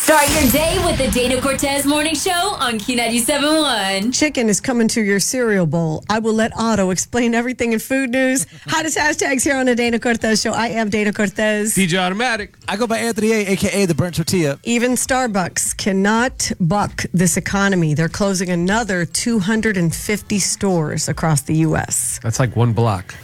Start your day with the Dana Cortez Morning Show on Q97.1. Chicken is coming to your cereal bowl. I will let Otto explain everything in food news. Hottest hashtags here on the Dana Cortez Show. I am Dana Cortez. DJ Automatic. I go by Anthony A, a.k.a. the Burnt Tortilla. Even Starbucks cannot buck this economy. They're closing another 250 stores across the U.S. That's like one block.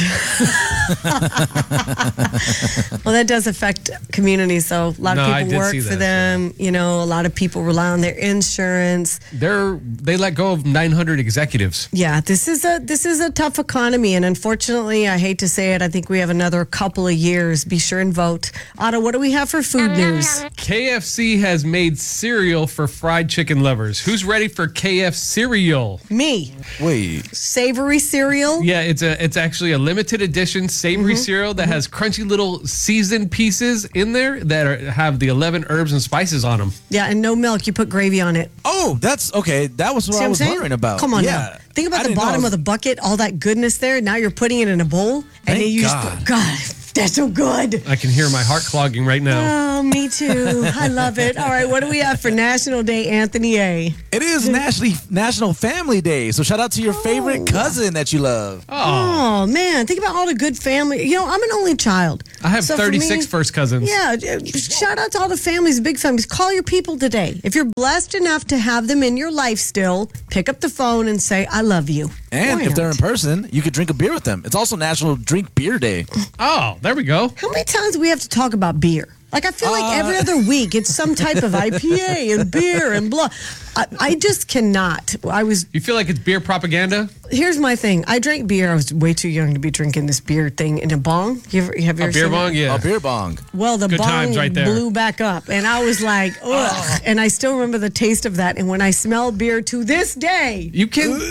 Well, that does affect communities, though. A lot of people work for them. Yeah. You know, a lot of people rely on their insurance. They let go of 900 executives. Yeah, this is a tough economy, and unfortunately, I hate to say it, I think we have another couple of years. Be sure and vote. Otto, what do we have for food news? KFC has made cereal for fried chicken lovers. Who's ready for KF cereal? Me. Wait. Savory cereal? Yeah, it's actually a limited edition savory cereal that has crunchy little seasoned pieces in there that have the 11 herbs and spices on them. Yeah, and no milk. You put gravy on it. Oh, that's okay. That was what I was wondering about. Come on now. Think about the bottom of the bucket, all that goodness there. Now you're putting it in a bowl. And then you just, God, that's so good. I can hear my heart clogging right now. Oh, me too. I love it. All right, what do we have for National Day, Anthony A? It is National Family Day, so shout out to your favorite cousin that you love. Oh, man. Think about all the good family. You know, I'm an only child. I have 36 first cousins. Yeah, shout out to all the families, big families. Call your people today. If you're blessed enough to have them in your life still, pick up the phone and say, I love you. And if they're in person, you could drink a beer with them. It's also National Drink Beer Day. Oh, there we go. How many times do we have to talk about beer? Like, I feel like every other week it's some type of IPA and beer and blah. I just cannot. You feel like it's beer propaganda? Here's my thing. I drank beer. I was way too young to be drinking this beer thing in a bong. Have you ever beer seen bong? it? Yeah. A beer bong. Well, the Good bong right blew back up. And I was like, ugh. And I still remember the taste of that. And when I smell beer to this day. You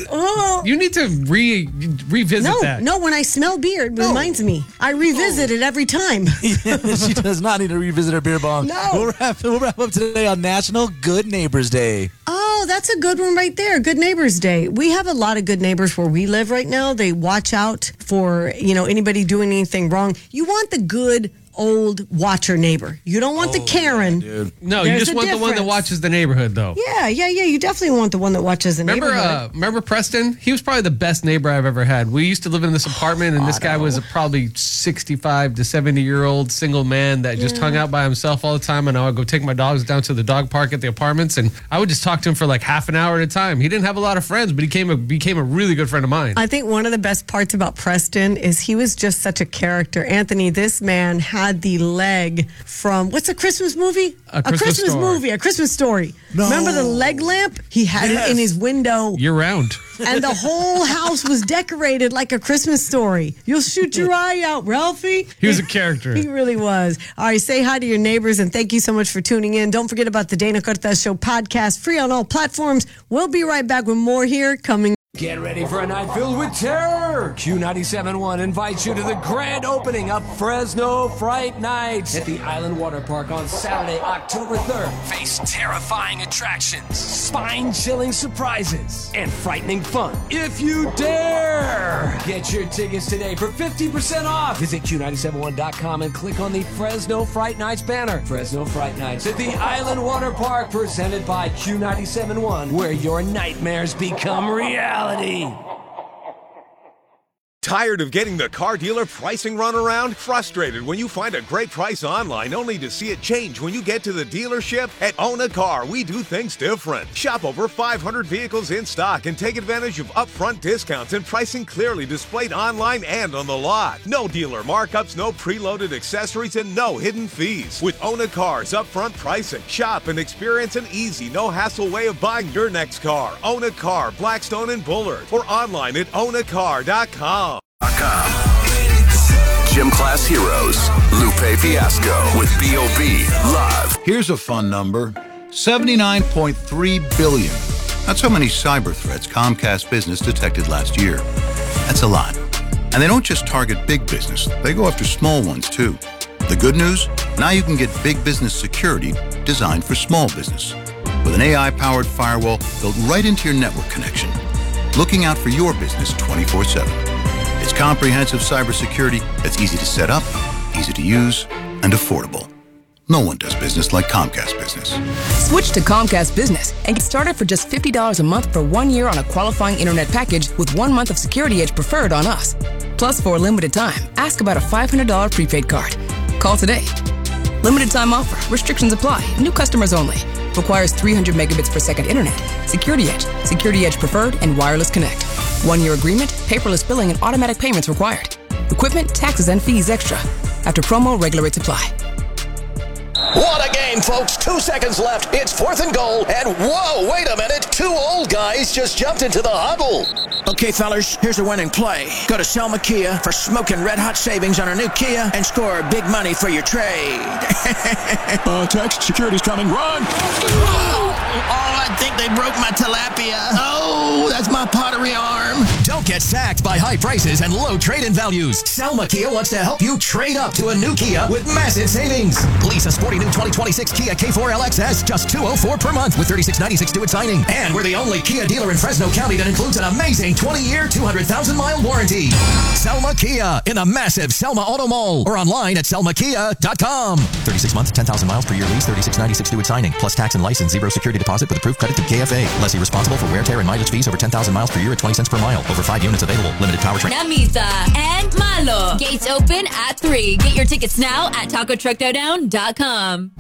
need to revisit that. No, when I smell beer, it reminds me. I revisit it every time. She does not need to revisit her beer bong. No. We'll wrap up today on National Good Neighbors Day. Oh, that's a good one right there. Good Neighbors Day. We have a lot of good neighbors where we live right now. They watch out for, anybody doing anything wrong. You want the good old watcher neighbor. You don't want the Karen. Dude. No, you just want the one that watches the neighborhood, though. Yeah. You definitely want the one that watches the neighborhood. Remember Preston? He was probably the best neighbor I've ever had. We used to live in this apartment, and this guy was a probably 65 to 70-year-old single man that just hung out by himself all the time, and I would go take my dogs down to the dog park at the apartments, and I would just talk to him for like half an hour at a time. He didn't have a lot of friends, but he became a really good friend of mine. I think one of the best parts about Preston is he was just such a character. Anthony, this man had the leg from, what's a Christmas movie? A Christmas Story. No. Remember the leg lamp? He had it in his window. Year round. And the whole house was decorated like a Christmas Story. You'll shoot your eye out, Ralphie. He was a character. He really was. All right, say hi to your neighbors, and thank you so much for tuning in. Don't forget about the Dana Cortez Show podcast, free on all platforms. We'll be right back with more here coming. Get ready for a night filled with terror. Q97.1 invites you to the grand opening of Fresno Fright Nights at the Island Water Park on Saturday, October 3rd. Face terrifying attractions, spine-chilling surprises, and frightening fun if you dare. Get your tickets today for 50% off. Visit Q971.com and click on the Fresno Fright Nights banner. Fresno Fright Nights at the Island Water Park, presented by Q97.1, where your nightmares become reality. Tired of getting the car dealer pricing runaround? Frustrated when you find a great price online only to see it change when you get to the dealership? At Own a Car, we do things different. Shop over 500 vehicles in stock and take advantage of upfront discounts and pricing clearly displayed online and on the lot. No dealer markups, no preloaded accessories, and no hidden fees. With Own a Car's upfront pricing, shop and experience an easy, no-hassle way of buying your next car. Own a Car, Blackstone and Bullard, or online at ownacar.com. Gym Class Heroes, Lupe Fiasco with B.O.B. live. Here's a fun number, 79.3 billion. That's how many cyber threats Comcast Business detected last year. That's a lot. And they don't just target big business, they go after small ones too. The good news? Now you can get big business security designed for small business. With an AI-powered firewall built right into your network connection. Looking out for your business 24/7. It's comprehensive cybersecurity that's easy to set up, easy to use, and affordable. No one does business like Comcast Business. Switch to Comcast Business and get started for just $50 a month for 1 year on a qualifying internet package with 1 month of Security Edge Preferred on us. Plus, for a limited time, ask about a $500 prepaid card. Call today. Limited time offer. Restrictions apply. New customers only. Requires 300 megabits per second internet. Security Edge, Security Edge Preferred, and Wireless Connect. 1 year agreement, paperless billing, and automatic payments required. Equipment, taxes, and fees extra. After promo, regular rates apply. What a game, folks. 2 seconds left. It's 4th and goal. And whoa, wait a minute. 2 old guys just jumped into the huddle. Okay, fellas, here's a winning play. Go to Selma Kia for smoking red-hot savings on our new Kia and score big money for your trade. Text, security's coming. Run! Oh, I think they broke my tilapia. Oh, that's my pottery arm. Don't get sacked by high prices and low trade-in values. Selma Kia wants to help you trade up to a new Kia with massive savings. Lease a sporty new 2026 Kia K4 LXS, just $204 per month with $36.96 due at signing. And we're the only Kia dealer in Fresno County that includes an amazing 20-year, 200,000-mile warranty. Selma Kia in the massive Selma Auto Mall or online at selmakia.com. 36 months, 10,000 miles per year lease, $36.96 due at signing, plus tax and license, 0 security deposit with approved credit through KFA. Lessee responsible for wear, tear, and mileage fees over 10,000 miles per year at 20 cents per mile. Over 5 units available. Limited powertrain. Namisa and Malo. Gates open at 3. Get your tickets now at TacoTruckDown.com.